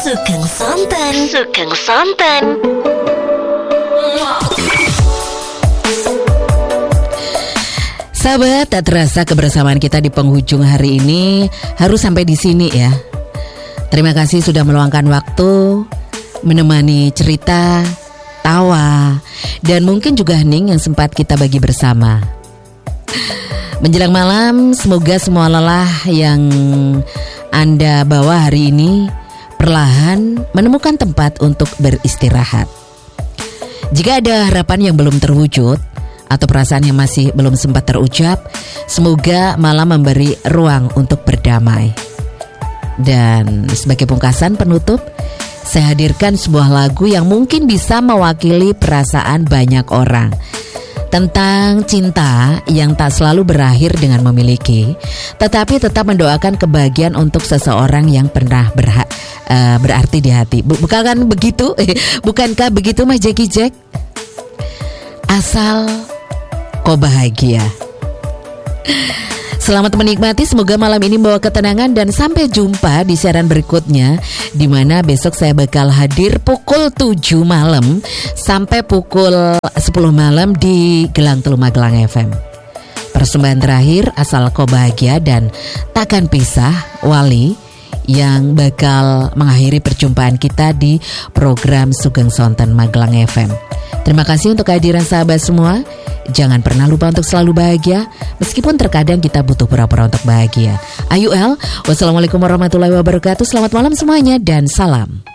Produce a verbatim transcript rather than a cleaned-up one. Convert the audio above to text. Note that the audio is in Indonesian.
Sugeng Sonten, Sugeng Sonten. Sahabat, tak terasa kebersamaan kita di penghujung hari ini harus sampai di sini ya. Terima kasih sudah meluangkan waktu menemani cerita, tawa, dan mungkin juga hening yang sempat kita bagi bersama. Menjelang malam, semoga semua lelah yang Anda bawa hari ini perlahan menemukan tempat untuk beristirahat. Jika ada harapan yang belum terwujud atau perasaan yang masih belum sempat terucap, semoga malam memberi ruang untuk berdamai. Dan sebagai pungkasan penutup, saya hadirkan sebuah lagu yang mungkin bisa mewakili perasaan banyak orang, tentang cinta yang tak selalu berakhir dengan memiliki, tetapi tetap mendoakan kebahagiaan untuk seseorang yang pernah berha- uh, berarti di hati. Bukankah begitu? Bukankah begitu Mas Jackie Jack? Asal kau bahagia. Selamat menikmati, semoga malam ini membawa ketenangan, dan sampai jumpa di siaran berikutnya, di mana besok saya bakal hadir pukul tujuh malam sampai pukul sepuluh malam di Gelang Telu Magelang F M. Persembahan terakhir Asal Kau Bahagia dan Takkan Pisah, Wali, yang bakal mengakhiri perjumpaan kita di program Sugeng Sonten Magelang F M. Terima kasih untuk kehadiran sahabat semua. Jangan pernah lupa untuk selalu bahagia, meskipun terkadang kita butuh pura-pura untuk bahagia. Ayu El, wassalamualaikum warahmatullahi wabarakatuh. Selamat malam semuanya dan salam.